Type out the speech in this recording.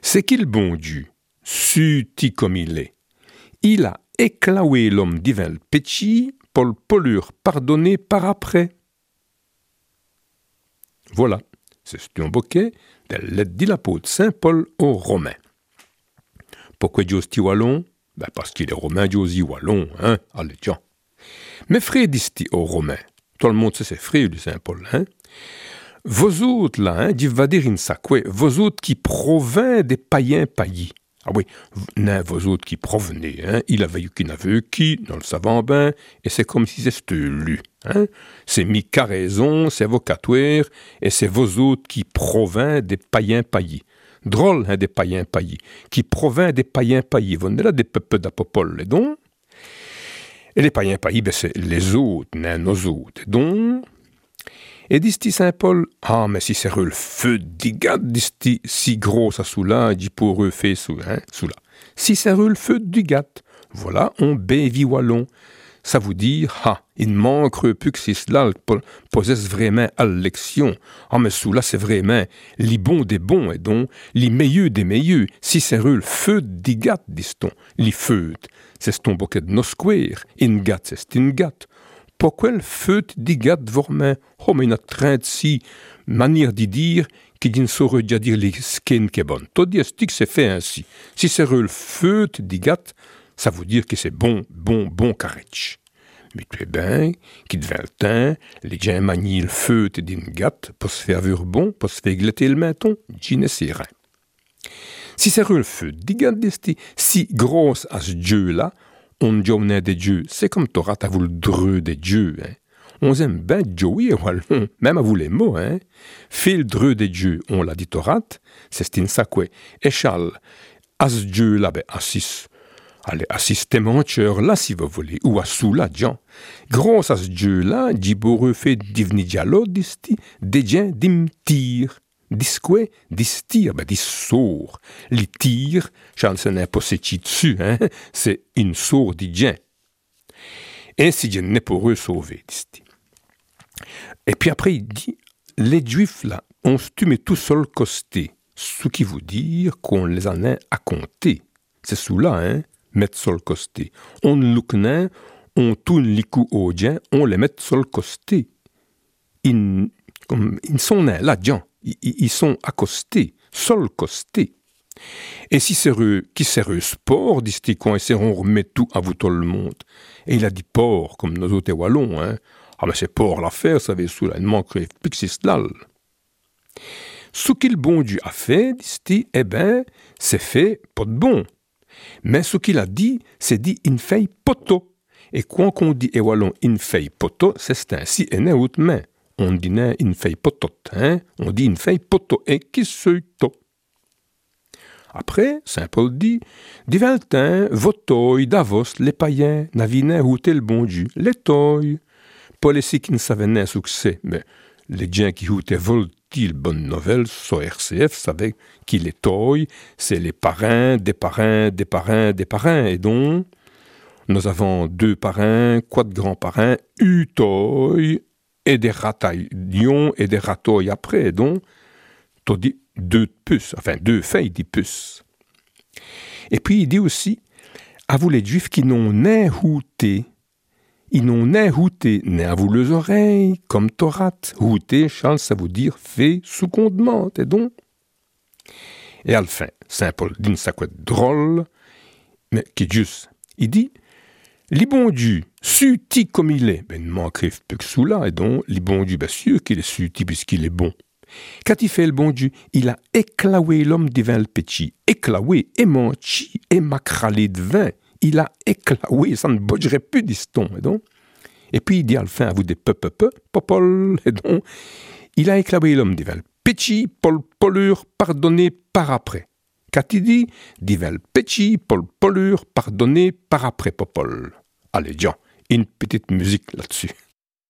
C'est qu'il bon Dieu, su-ti comme il a éclaoué l'homme divin le péchi, pour le polluer pardonner par après. Voilà, c'est un bouquet de la lettre de l'apôtre Saint Paul aux Romains. Pourquoi Dieu dit wallon? Ben parce qu'il est romain, Dieu dit wallon, hein? Allez, tiens. Mais frère dit aux Romains, tout le monde sait c'est frère de Saint Paul, hein? Vos autres là, hein, Dieu va dire in sacré, vos autres qui proviennent des païens paillis. Ah oui, vos autres qui provenaient, hein, il avait eu qui n'avait eu qui, dans le savant bain, et c'est comme si c'était lu. Hein. C'est mis carraison, c'est vocatoire, et c'est vos autres qui proviennent des païens paillis. Drôle, hein, des païens paillis, qui proviennent des païens paillis. Vous n'avez là des peuples d'apopole, et donc. Et les païens paillis, ben, c'est les autres, hein, nos autres. Et donc. Et dit Saint Paul, ah, mais si c'est le feu d'Igad, dit si gros ça sous là, dit pour eux fait sous là. Si c'est le feu d'Igad, voilà, on bévit wallon. Ça vous dit, ah, il manque plus que si cela possède vraiment à l'élection. Ah, mais sous là, c'est vraiment les bons des bons, et donc, les meilleurs des meilleurs. Si c'est le feu d'Igad, dit-on, les feux, c'est ton bouquet de nos squares, ingat, c'est ingat. Pourquoi le feu d'Igad vormain? Oh, mais il y a train de si manière d'y dire qui ne saurait déjà dire les skins qui est bonne. Tout dit que c'est fait ainsi. Si c'est le feu d'Igad, ça veut dire que c'est bon carretch. Mais tu es bien, qui devient le teint, les gens manient le feu d'Igad pour se faire vure bon, pour se faire glater le menton, j'y ne sais rien. Si c'est le feu d'Igad, si grosse à ce Dieu-là, on dit des dieux, c'est comme Torah, t'as voulu le dreux des dieux, hein. On aime bien Joey, même à vous les mots, hein. Fait le dreux des dieux, on l'a dit Torah, c'est une sacrée. Et Charles, à ce dieu là, ben, assis tes mancheurs là, si vous voulez, ou à sous là, Jean. Grâce à ce dieu là, Djiboureux fait divni dialogue, des gens d'imtir. Disque, distir, ben, dis sourd. Les tirs, Charles ce n'est pas dessus, hein, c'est une sourde d'idien. Ainsi, Dieu n'est pour eux sauvé, dit. Et puis après, il dit, les Juifs, là, on se tué tout seul costé, ce qui veut dire qu'on les en a à compter. C'est sous là, hein, mettre seul costé. On l'ouknen, on tourne les coups aux gens, on les met seul costé. Ils sont là, gens. Ils sont accostés, sol costés. Et si c'est eux, qui c'est eux sport, dit-il, quand ils on remet tout à vous tout le monde. Et il a dit port, comme nos autres wallons, hein. Ah, mais c'est port l'affaire, ça veut sous là, il manque plus que c'est là. Ce qu'il bon Dieu a fait, dit-il, eh ben, c'est fait pas de bon. Mais ce qu'il a dit, c'est dit, in fait poto. Et quand on dit, wallon, in fait poto, c'est ainsi, et n'est autre main. On dit une feuille potot, hein? On dit une feuille potot, et qui c'est to? Après, Saint Paul dit, Divaltin, votoy, Davos, les païens, n'avinaient houté le bon Dieu, les toy. Pas les qui ne savaient pas succès, mais les gens qui houtaient volent-ils bonne nouvelle, sur RCF, savaient qu'il les toy, c'est les parrains, des parrains, des parrains, des parrains, et donc, nous avons 2 parrains, 4 grands-parrains, utoy, et des rataillons et des ratoilles après, donc, tu dis 2 puces, enfin 2 feuilles de puces. Et puis il dit aussi, à vous les Juifs qui n'ont n'est houté, ils n'ont n'est houté, n'est à vous les oreilles, comme Torah, houté, Charles, ça veut dire fait sous condement, et donc. Et à la fin, Saint Paul dit ça quoi drôle, mais qui est juste, il dit, les bons Dieu, su-ti comme il est, ben, ne manquerait plus que sous là, et donc, les bons Dieu, bien sûr qu'il est su-ti puisqu'il est bon. Quand il fait le bon Dieu, il a éclaoué l'homme divin le péchi, éclaoué, et manchi, et macralé de vin, il a éclaoué, ça ne bougerait plus d'histon, et donc. Et puis il dit à la fin à vous des popol, et donc, il a éclaoué l'homme divin le péchi, polur, pardonné par après. Quand il dit, divin le péchi, polur, pardonné par après, popol. Allez, Jean, une petite musique là-dessus.